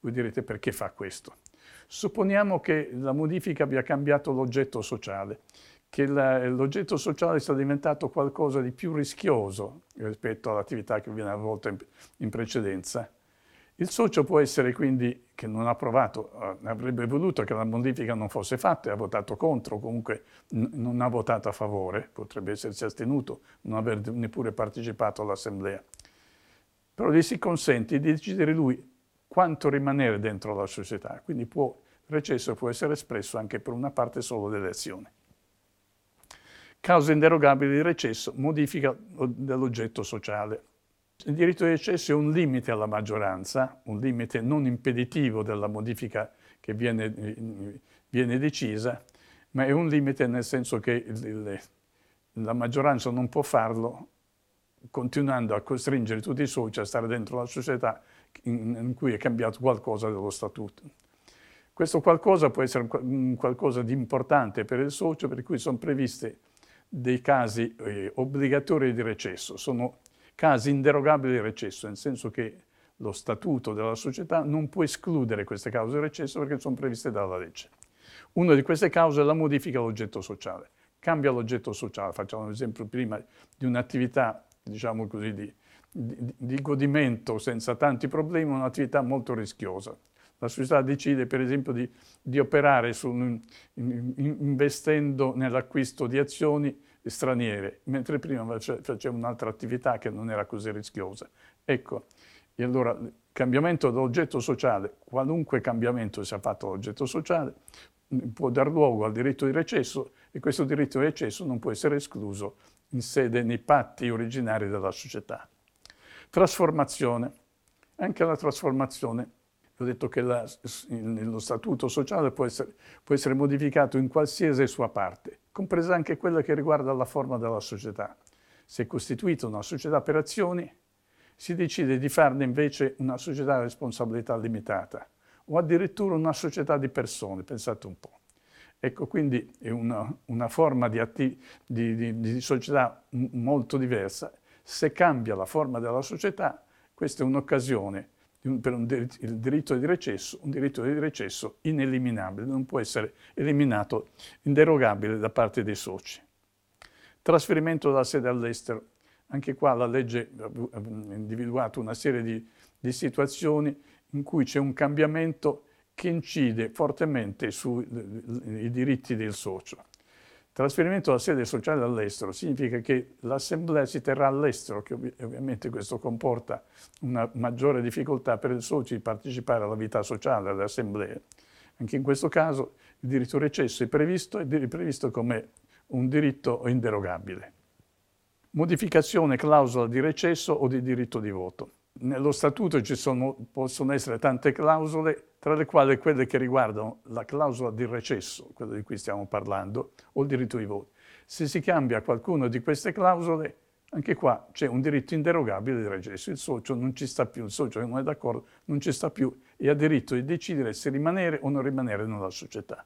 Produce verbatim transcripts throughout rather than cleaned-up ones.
Voi direte perché fa questo? Supponiamo che la modifica abbia cambiato l'oggetto sociale, che l'oggetto sociale sia diventato qualcosa di più rischioso rispetto all'attività che viene avvolta in, in precedenza. Il socio può essere quindi, che non ha provato, eh, avrebbe voluto che la modifica non fosse fatta e ha votato contro, comunque non ha votato a favore, potrebbe essersi astenuto, non aver neppure partecipato all'assemblea. Però gli si consente di decidere lui quanto rimanere dentro la società, quindi può, il recesso può essere espresso anche per una parte solo delle azioni. Causa inderogabile di recesso, modifica dell'oggetto sociale. Il diritto di recesso è un limite alla maggioranza, un limite non impeditivo della modifica che viene, viene decisa, ma è un limite nel senso che il, il, la maggioranza non può farlo continuando a costringere tutti i soci a stare dentro la società in, in cui è cambiato qualcosa dello statuto. Questo qualcosa può essere un qualcosa di importante per il socio, per cui sono previsti dei casi eh, obbligatori di recesso. Sono casi inderogabili di recesso, nel senso che lo statuto della società non può escludere queste cause di recesso perché sono previste dalla legge. Una di queste cause è la modifica dell'oggetto sociale. Cambia l'oggetto sociale, facciamo un esempio prima di un'attività, diciamo così, di, di, di godimento senza tanti problemi, un'attività molto rischiosa. La società decide, per esempio, di, di operare su, in, in, investendo nell'acquisto di azioni straniere, mentre prima faceva un'altra attività che non era così rischiosa. Ecco, e allora il cambiamento dell'oggetto sociale, qualunque cambiamento sia fatto all'oggetto sociale, può dar luogo al diritto di recesso e questo diritto di recesso non può essere escluso in sede nei patti originari della società. Trasformazione. Anche la trasformazione, ho detto che la, lo statuto sociale può essere, può essere modificato in qualsiasi sua parte, compresa anche quella che riguarda la forma della società. Se è costituita una società per azioni, si decide di farne invece una società a responsabilità limitata o addirittura una società di persone, pensate un po'. Ecco, quindi è una, una forma di, di, di, di società molto diversa. Se cambia la forma della società, questa è un'occasione per un dir- il diritto di recesso, un diritto di recesso ineliminabile, non può essere eliminato, inderogabile da parte dei soci. Trasferimento della sede all'estero. Anche qua la legge ha individuato una serie di, di situazioni in cui c'è un cambiamento che incide fortemente sui diritti del socio. Trasferimento della sede sociale all'estero significa che l'assemblea si terrà all'estero, che ovviamente questo comporta una maggiore difficoltà per i soci di partecipare alla vita sociale, alle assemblee. Anche in questo caso il diritto di recesso è previsto ed è previsto come un diritto inderogabile. Modificazione clausola di recesso o di diritto di voto. Nello statuto ci sono, possono essere tante clausole, tra le quali quelle che riguardano la clausola di recesso, quella di cui stiamo parlando, o il diritto di voto. Se si cambia qualcuna di queste clausole, anche qua c'è un diritto inderogabile di recesso. Il socio non ci sta più, il socio che non è d'accordo non ci sta più e ha diritto di decidere se rimanere o non rimanere nella società.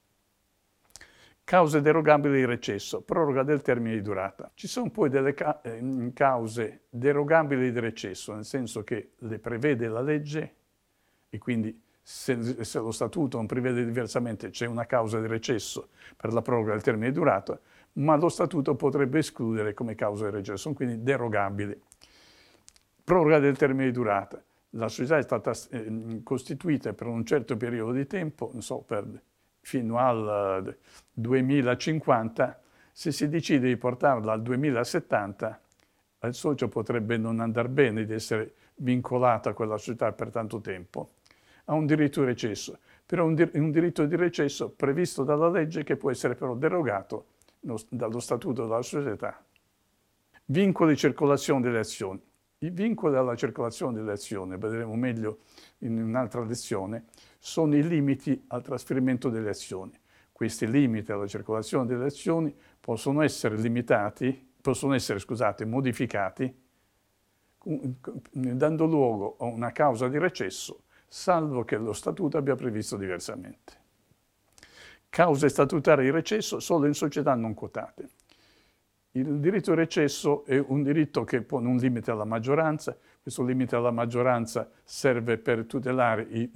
Cause derogabili di recesso, proroga del termine di durata. Ci sono poi delle ca- eh, cause derogabili di recesso, nel senso che le prevede la legge e quindi se, se lo statuto non prevede diversamente c'è una causa di recesso per la proroga del termine di durata, ma lo statuto potrebbe escludere come causa di recesso, sono quindi derogabili. Proroga del termine di durata. La società è stata eh, costituita per un certo periodo di tempo, non so, per fino al duemilacinquanta, se si decide di portarla al duemilasettanta, al socio potrebbe non andare bene di essere vincolato a quella società per tanto tempo. Ha un diritto di recesso, però un, dir- un diritto di recesso previsto dalla legge che può essere però derogato no, dallo statuto della società. Vincoli di circolazione delle azioni. I vincoli alla circolazione delle azioni, vedremo meglio in un'altra lezione, sono i limiti al trasferimento delle azioni. Questi limiti alla circolazione delle azioni possono essere limitati, possono essere, scusate, modificati, dando luogo a una causa di recesso, salvo che lo statuto abbia previsto diversamente. Cause statutarie di recesso solo in società non quotate. Il diritto di recesso è un diritto che pone un limite alla maggioranza, questo limite alla maggioranza serve per tutelare i